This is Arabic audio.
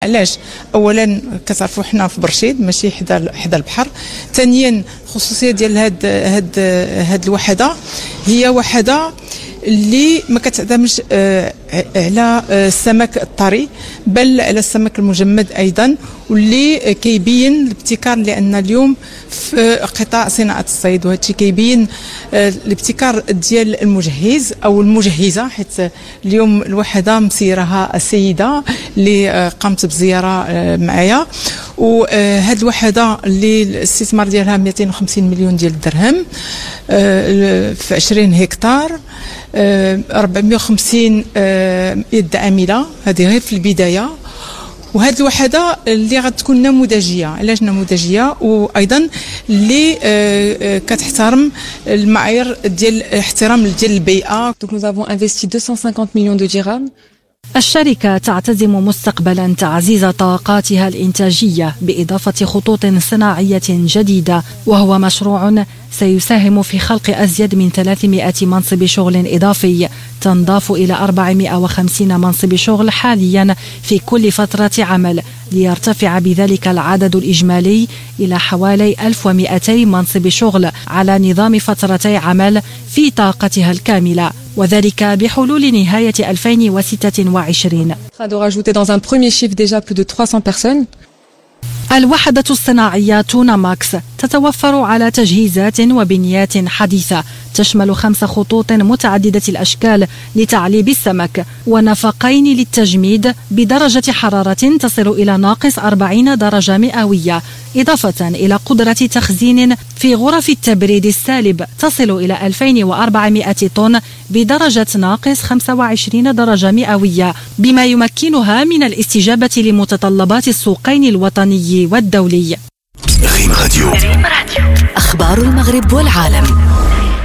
علاش؟ اولا كتعرفوا حنا في برشيد ماشي حدا البحر. ثانيا خصوصيه ديال هاد الوحده هي وحده اللي ما كتعتمدش على السمك الطري بل على السمك المجمد ايضا، واللي كيبين الابتكار، لان اليوم في قطاع صناعه الصيد وهادشي كيبين الابتكار ديال المجهز او المجهزه، حيت اليوم الوحده مسيرها السيده اللي قامت بزياره معايا. وهاد الوحده اللي الاستثمار ديالها 250 مليون ديال الدرهم في 20 هكتار، 450 يد عامله، هذه غير في البدايه. وهذه الوحده اللي غتكون نموذجيه. علاش نموذجيه؟ وايضا اللي كتحترم المعايير ديال احترام ديال البيئه. Donc nous avons investi 250 millions de dirhams. الشركة تعتزم مستقبلا تعزيز طاقاتها الإنتاجية بإضافة خطوط صناعية جديدة، وهو مشروع سيساهم في خلق أزيد من 300 منصب شغل إضافي، تنضاف إلى 450 منصب شغل حاليا في كل فترة عمل، ليرتفع بذلك العدد الإجمالي إلى حوالي 1200 منصب شغل على نظام فترتي عمل في طاقتها الكاملة، وذلك بحلول نهاية 2026. De rajouter dans un premier chiffre déjà plus de 300 personnes. الوحدة الصناعية تونا ماكس تتوفر على تجهيزات وبنيات حديثة تشمل 5 خطوط متعددة الأشكال لتعليب السمك، ونفقين للتجميد بدرجة حرارة تصل إلى ناقص 40 درجة مئوية، إضافة إلى قدرة تخزين في غرف التبريد السالب تصل إلى 2400 طن بدرجة ناقص 25 درجة مئوية، بما يمكنها من الاستجابة لمتطلبات السوقين الوطني والدولي. ريم راديو، أخبار المغرب والعالم.